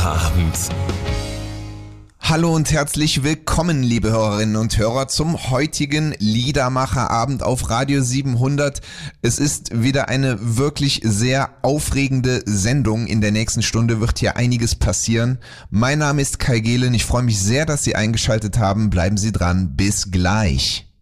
Liedermacherabend. Hallo und herzlich willkommen, liebe Hörerinnen und Hörer, zum heutigen Liedermacherabend auf Radio 700. Es ist wieder eine wirklich sehr aufregende Sendung. In der nächsten Stunde wird hier einiges passieren. Mein Name ist Kai Gehlen. Ich freue mich sehr, dass Sie eingeschaltet haben. Bleiben Sie dran. Bis gleich.